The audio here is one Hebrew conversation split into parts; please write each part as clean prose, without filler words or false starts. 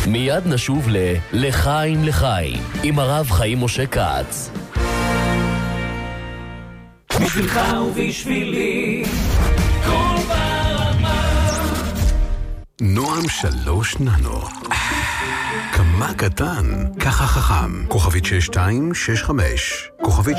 מיד נשוב לחיים לחיים עם הרב חיים משה כץ. בשבילך ובשבילי כל ברמה. נועם 3 ננו. כמה קטן, ככה חכם. כוכבית 6265. כוכבית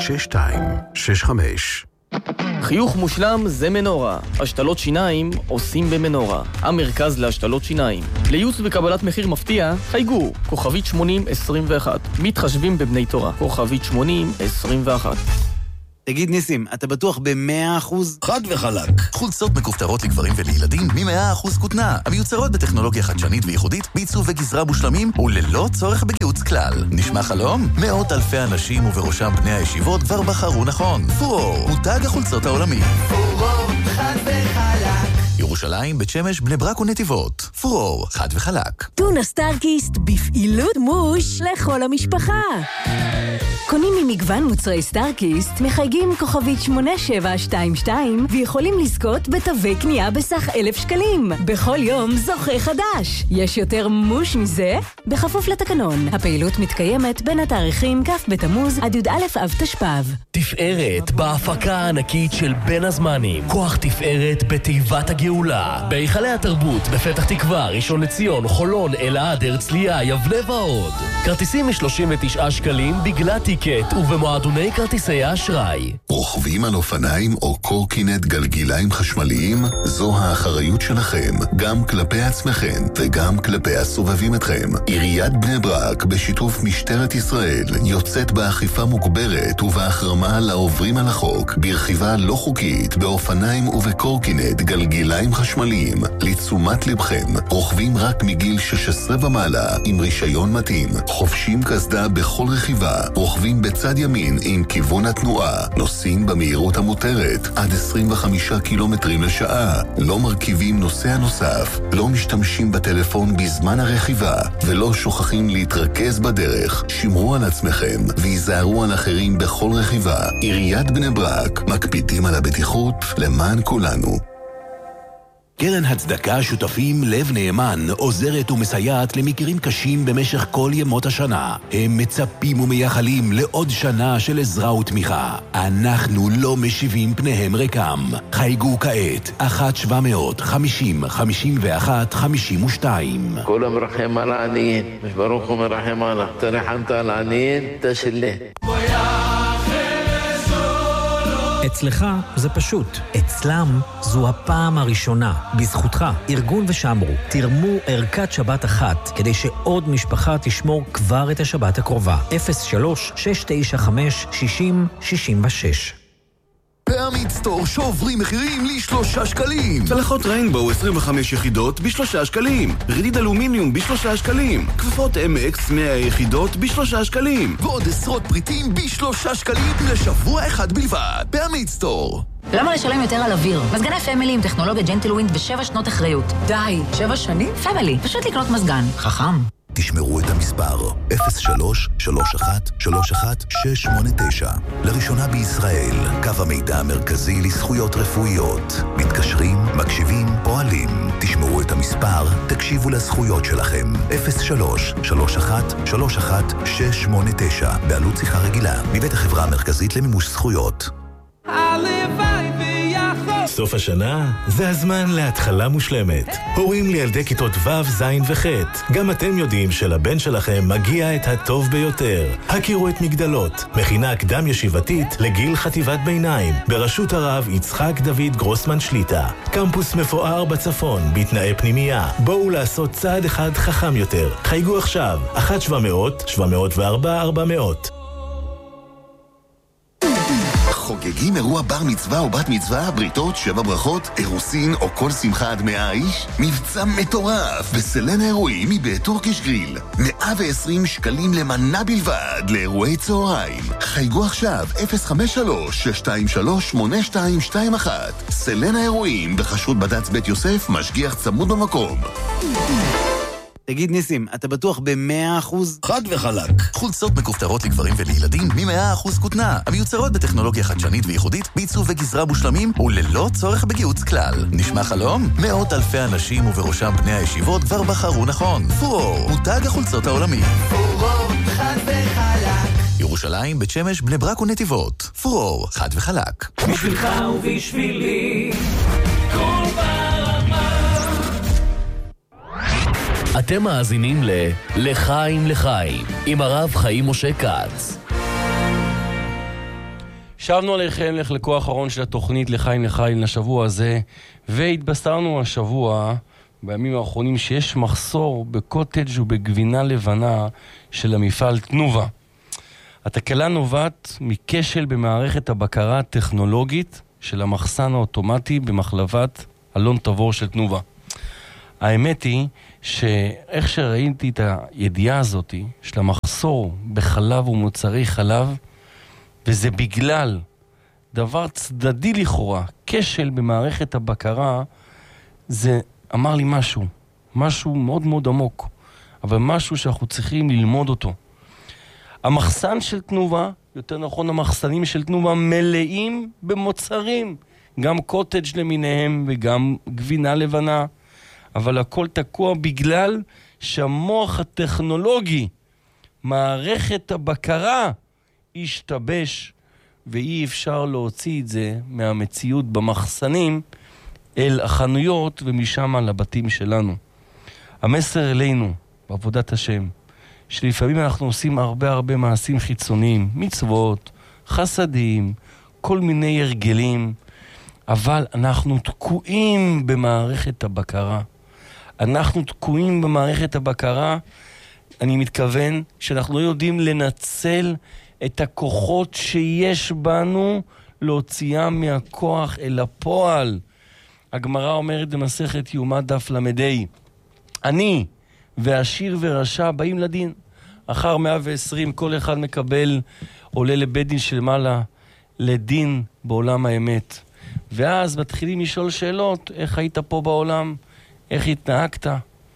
6265. חיוך מושלם זה מנורה. השתלות שיניים עושים במנורה. המרכז להשתלות שיניים. לייעוץ וקבלת מחיר מפתיע, חייגו. כוכבית 8021. מתחשבים בבני תורה. כוכבית 8021. תגיד ניסים, אתה בטוח ב100%? חד וחלק. חולצות מכופתרות לגברים ולילדים מ100% כותנה, המיוצרות בטכנולוגיה חדשנית וייחודית, בעיצוב וגזרה מושלמים וללא צורך בגיהוץ כלל. נשמע חלום? מאות אלפי אנשים ובראשם בני הישיבות כבר בחרו נכון. פורור, מותג החולצות העולמי. פורור, חד וחלק. ירושלים, בית שמש, בני ברק ונתיבות. פורור, חד וחלק. טונה סטארקיסט בפעילות מוש לכל המשפחה. קונים ממגוון מוצרי סטארקיסט, מחייגים כוכבית 8722 ויכולים לזכות בתווי קנייה בסך 1,000 שקלים. בכל יום זוכה חדש. יש יותר מוש מזה? בכפוף לתקנון. הפעילות מתקיימת בין התאריכים כ' בתמוז עד י"א אב תשפ"ב. תפארת בהפקה הענקית של בין הזמנים. כוח תפארת בתיבת הגאולה. בהיכלי התרבות בפתח תקווה, ראשון לציון, חולון, אלעד, הרצליה, יבנה ועוד. כרטיסים מ39 שקלים בגלל טיקט ובמועדוני כרטיסי האשראי. רוכבים על אופניים או קורקינט גלגיליים חשמליים? זו האחריות שלכם, גם כלפי עצמכם וגם כלפי הסובבים אתכם. עיריית בני ברק בשיתוף משטרת ישראל יוצאת באכיפה מוגברת ובהחרמה לעוברים על החוק ברכיבה לא חוקית באופניים ובקורקינט גלגיליים חשמליים. לתשומת לבכם, רוכבים רק מגיל 16 ומעלה עם רישיון מתאים, חובשים קסדה בכל רכיבה, רוכבים בצד ימין עם כיוון התנועה, נוסעים במהירות המותרת עד 25 קילומטרים לשעה, לא מרכיבים נוסע נוסף, לא משתמשים בטלפון בזמן הרכיבה ולא שוכחים להתרכז בדרך. שמרו על עצמכם ויזהרו על אחרים בכל רכיבה. עיריית בני ברק, מקפידים על הבטיחות למען כולנו. קרן הצדקה שותפים לב נאמן עוזרת ומסייעת למקרים קשים במשך כל ימות השנה. הם מצפים ומייחלים לעוד שנה של עזרה ותמיכה. אנחנו לא משיבים פניהם ריקם. חייגו כעת 1-750-51-52. كل مرحم على العنين مش بروح مرحم على ترحمت على العنين تشلي. אצלך זה פשוט. אצלם זו הפעם הראשונה. בזכותך, ארגון ושמרו, תרמו ערכת שבת אחת, כדי שעוד משפחה תשמור כבר את השבת הקרובה. 03-695-60-66. פעמית סטור שוברים מחירים ל3 שקלים. צלחות ריינבואו 25 יחידות ב3 שקלים. רדיד אלומיניום ב3 שקלים. כפפות MX 100 יחידות ב3 שקלים. ועוד עשרות פריטים ב3 שקלים לשבוע אחד בלבד. פעמית סטור. למה לשלם יותר על אוויר? מזגני פמילי עם טכנולוגיה ג'נטלווינד ב7 שנות אחריות. די, 7 שנים? פמילי, פשוט לקנות מזגן. חכם. תשמרו את המספר 03-31-31-689. לראשונה בישראל, קו המידע המרכזי לזכויות רפואיות. מתקשרים, מקשיבים, פועלים. תשמרו את המספר, תקשיבו לזכויות שלכם. 03-31-31-689. בעלות שיחה רגילה, מבית החברה המרכזית למימוש זכויות. סוף השנה זה הזמן להתחלה מושלמת. הורים לילדי כיתות ו', ז' וח'. גם אתם יודעים שלבן שלכם מגיע את הטוב ביותר. הכירו את מגדלות, מכינה קדם ישיבתית לגיל חטיבת ביניים, בראשות הרב יצחק דוד גרוסמן שליטה. קמפוס מפואר בצפון, בתנאי פנימייה. בואו לעשות צעד אחד חכם יותר. חייגו עכשיו, 1-700-704-400. חוגגים אירוע בר מצווה או בת מצווה, בריתות, 7 ברכות, אירוסין או כל שמחה עד 100 איש? מבצע מטורף בסלן האירועים מבית טורקיש גריל. 120 שקלים למנה בלבד לאירועי צהריים. חייגו עכשיו 053-623-8221. סלן האירועים בחשות בד"ץ בית יוסף, משגיח צמוד במקום. תגיד ניסים, אתה בטוח ב100%? חד וחלק. חולצות מכופתרות לגברים ולילדים מ100% כותנה, המיוצרות בטכנולוגיה חדשנית וייחודית, בעיצוב וגזרה מושלמים וללא צורך בגיוץ כלל. נשמע חלום? מאות אלפי אנשים ובראשם בני הישיבות כבר בחרו נכון. פורור, מותג החולצות העולמי. פורור, חד וחלק. ירושלים, בית שמש, בני ברק ונתיבות. פורור, חד וחלק. בשבילך ובשבילי, כל ברמה. אתם מאזינים לחיים לחיים עם הרב חיים משה כץ. שבנו עליכם לחלקו האחרון של התוכנית לחיים לחיים לשבוע הזה, והתבשרנו השבוע בימים האחרונים שיש מחסור בקוטג' ובגבינה לבנה של המפעל תנובה. התקלה נובעת מכשל במערכת הבקרה הטכנולוגית של המחסן האוטומטי במחלבת אלון תבור של תנובה. האמת היא שאיך שראיתי את הידיעה הזאת של המחסור בחלב ומוצרי חלב, וזה בגלל דבר צדדי לכאורה, כשל במערכת הבקרה, זה אמר לי משהו מאוד מאוד עמוק, אבל משהו שאנחנו צריכים ללמוד אותו. המחסן של תנובה, יותר נכון המחסנים של תנובה, מלאים במוצרים, גם קוטג' למיניהם וגם גבינה לבנה, אבל הכל תקוע בגלל שהמוח הטכנולוגי, מערכת הבקרה, השתבש, ואי אפשר להוציא את זה מהמציאות במחסנים אל החנויות ומשם לבתים שלנו. המסר אלינו, בעבודת השם, שלפעמים אנחנו עושים הרבה מעשים חיצוניים, מצוות, חסדים, כל מיני הרגלים, אבל אנחנו תקועים במערכת הבקרה. אנחנו תקועים במערכת הבקרה, אני מתכוון שאנחנו לא יודעים לנצל את הכוחות שיש בנו להוציאם מהכוח אל הפועל. הגמרא אומרת במסכת יומא דף למדי, אני ועשיר ורשע באים לדין. אחר 120 כל אחד מקבל, עולה לבית דין של מעלה, לדין בעולם האמת. ואז מתחילים לשאול שאלות, איך היית פה בעולם? איך התנהגת?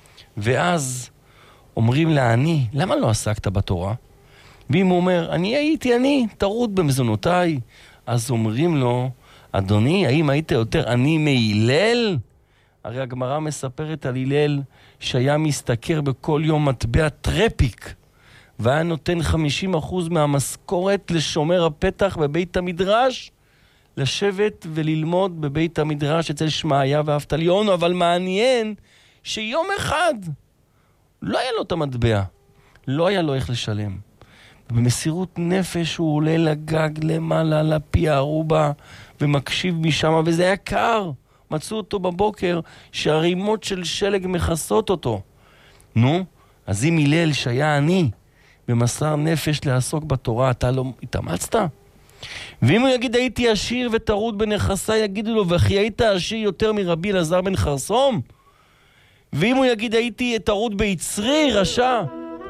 ואז אומרים לעני, למה לא עסקת בתורה? ואם הוא אומר, אני הייתי טרוד במזונותיי, אז אומרים לו, אדוני, האם היית יותר עני מהילל? הרי הגמרא מספרת על הילל שהיה מסתכר בכל יום מטבע טרפיק, והיה נותן 50% מהמשכורת לשומר הפתח בבית המדרש, לשבת וללמוד בבית המדרש אצל שמעיה ואבטליון. אבל מעניין שיום אחד לא היה לו את המטבע, לא היה לו איך לשלם. במסירות נפש הוא עולה לגג למעלה לפי הערובה ומקשיב משם, וזה היה קר. מצאו אותו בבוקר שהרימות של שלג מכסות אותו. נו, אז אם הלל שהיה עני במסר נפש לעסוק בתורה, אתה לא התאמצת? ואם הוא יגיד הייתי עשיר וטרוד בנכסה, יגידו לו וכי היית עשיר יותר מרבי אלעזר בן חרסום? ואם הוא יגיד הייתי טרוד ביצרי רשע,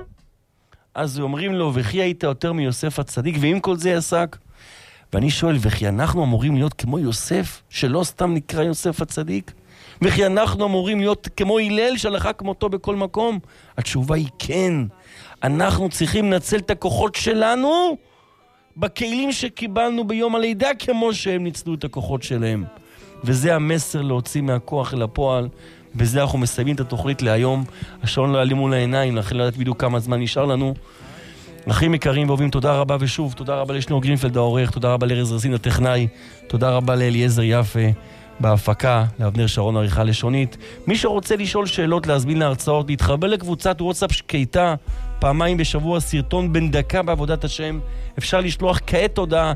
אז אומרים לו וכי היית יותר מיוסף הצדיק? ואם כל זה יעסק, ואני שואל, וכי אנחנו אמורים להיות כמו יוסף, שלא סתם נקרא יוסף הצדיק? וכי אנחנו אמורים להיות כמו הלל שהלכה כמותו בכל מקום? התשובה היא כן. אנחנו צריכים לנצל את הכוחות שלנו בכלים שקיבלנו ביום הלידה, כמו שהם ניצלו את הכוחות שלהם. וזה המסר להוציא מהכוח אל הפועל. בזה אנחנו מסיימים את התוכנית להיום. השעון לא יעלה מול העיניים, לכן לא יודעת בדיוק כמה זמן נשאר לנו. אחים יקרים ואוהבים, תודה רבה, ושוב תודה רבה לשנור גרינפלד העורך, תודה רבה לארז רזין הטכנאי, תודה רבה לאליעזר יפה בהפקה, לאבנר שרון עריכה לשונית. מי שרוצה לשאול שאלות, להזמין להרצאות, להתחבר לקבוצת וואטסאפ שקייטה, פעמיים בשבוע סרטון בן דקה בעבודת השם, אפשר לשלוח כעת הודעה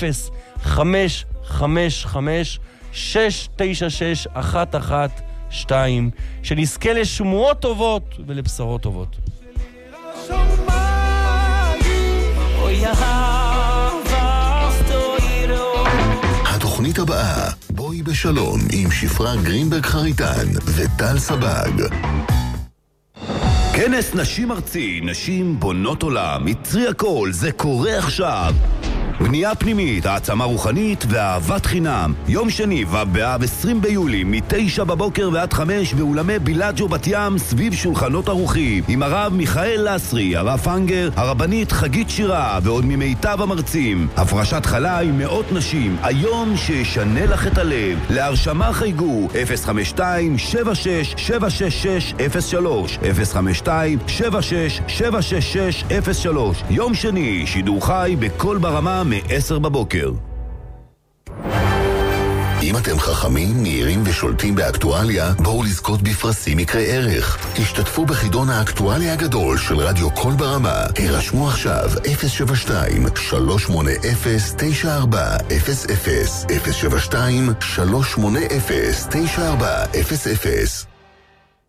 0-555-696-112, שנזכה לשמועות טובות ולבשרות טובות. התוכנית הבאה, בואי בשלום עם שפרה גרינברג חריטן וטל סבג. כנס נשים ארצי, נשים בונות עולם, יצרי הכל, זה קורה עכשיו. בנייה פנימית, העצמה רוחנית ואהבת חינם. יום שני ובאב 20 ביולי מ-9 בבוקר ועד 5 באולמי בילאג'ו בת ים סביב שולחנות ערוכים עם הרב מיכאל לסרי, הרב פנגר, הרבנית חגית שירה ועוד ממיטב המרצים. הפרשת חלה עם מאות נשים, היום שישנה לך את הלב. להרשמה חייגו 052-76-766-03 052-76-766-03. יום שני, שידור חי בכל ברמה מ-10 בבוקר. אם אתם חכמים, מהירים ושולטים באקטואליה, בואו לזכות בפרסים יקרי ערך. תשתתפו בחידון האקטואליה הגדול של רדיו קול ברמה. הרשמו עכשיו 072-380-9400 072-380-9400.